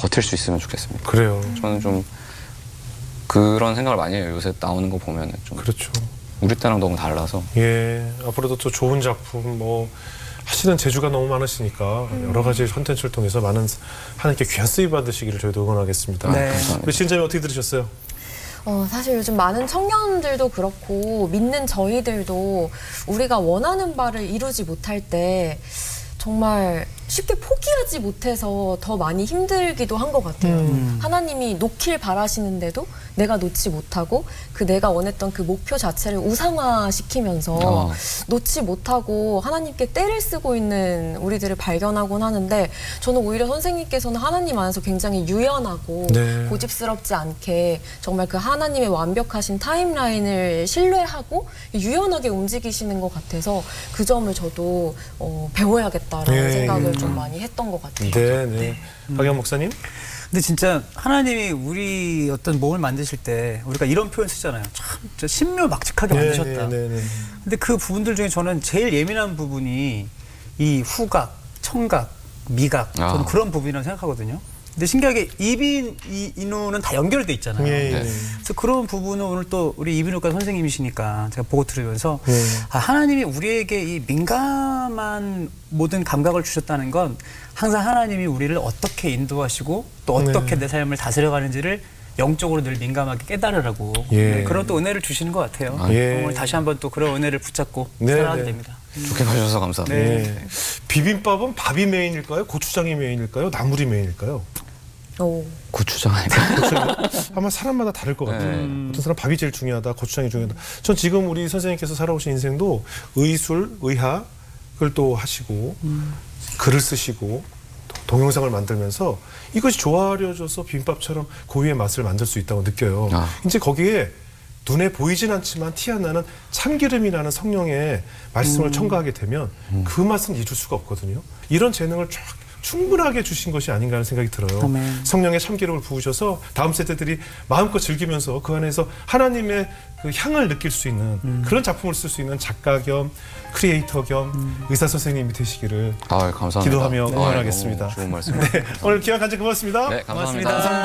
버틸 수 있으면 좋겠습니다. 그래요. 저는 좀 그런 생각을 많이 해요. 요새 나오는 거 보면은 좀 그렇죠. 우리 때랑 너무 달라서. 예, 앞으로도 또 좋은 작품 뭐 하시는 재주가 너무 많으시니까 여러 가지 콘텐츠를 통해서 많은 하나님께 귀한 쓰임 받으시기를 저희도 응원하겠습니다. 네. 감사합니다. 우리 진짜님 어떻게 들으셨어요? 사실 요즘 많은 청년들도 그렇고 믿는 저희들도 우리가 원하는 바를 이루지 못할 때 정말 쉽게 포기하지 못해서 더 많이 힘들기도 한 것 같아요. 하나님이 놓길 바라시는데도 내가 놓지 못하고 그 내가 원했던 그 목표 자체를 우상화시키면서 놓지 못하고 하나님께 떼를 쓰고 있는 우리들을 발견하곤 하는데 저는 오히려 선생님께서는 하나님 안에서 굉장히 유연하고 네. 고집스럽지 않게 정말 그 하나님의 완벽하신 타임라인을 신뢰하고 유연하게 움직이시는 것 같아서 그 점을 저도 배워야겠다라는 예, 생각을 예. 좀 많이 했던 것 같아요. 네, 네. 박영 목사님? 근데 진짜 하나님이 우리 어떤 몸을 만드실 때 우리가 이런 표현 쓰잖아요. 참 진짜 신묘막측하게 만드셨다. 네, 네, 네. 근데 그 부분들 중에 저는 제일 예민한 부분이 이 후각, 청각, 미각 저는 그런 부분이라고 생각하거든요. 근데 신기하게 이빈, 이누는 다 연결돼 있잖아요. 예, 예. 그래서 그런 부분은 오늘 또 우리 이비인후과 선생님이시니까 제가 보고 들으면서 예. 하나님이 우리에게 이 민감한 모든 감각을 주셨다는 건 항상 하나님이 우리를 어떻게 인도하시고 또 어떻게 내 삶을 다스려가는지를 영적으로 늘 민감하게 깨달으라고 예. 그런 또 은혜를 주시는 것 같아요. 예. 오늘 다시 한번 또 그런 은혜를 붙잡고 네, 살아가게 네. 됩니다. 좋게 봐주셔서 감사합니다. 네. 비빔밥은 밥이 메인일까요? 고추장이 메인일까요? 나물이 메인일까요? 오. 고추장 아닐까요? 아마 사람마다 다를 것 같아요. 네. 어떤 사람 밥이 제일 중요하다, 고추장이 중요하다. 전 지금 우리 선생님께서 살아오신 인생도 의술, 의학을 또 하시고 글을 쓰시고 또 동영상을 만들면서 이것이 조화려져서 비빔밥처럼 고유의 맛을 만들 수 있다고 느껴요. 이제 거기에 눈에 보이진 않지만 티 안 나는 참기름이라는 성령의 말씀을 첨가하게 되면 그 맛은 잊을 수가 없거든요. 이런 재능을 쫙 충분하게 주신 것이 아닌가 하는 생각이 들어요. 아멘. 성령의 참기름을 부으셔서 다음 세대들이 마음껏 즐기면서 그 안에서 하나님의 그 향을 느낄 수 있는 그런 작품을 쓸 수 있는 작가 겸 크리에이터 겸 의사 선생님이 되시기를 감사합니다. 기도하며 네, 응원하겠습니다. 너무 좋은 말씀. 네, 오늘 귀한 간증 고맙습니다. 네, 감사합니다. 고맙습니다.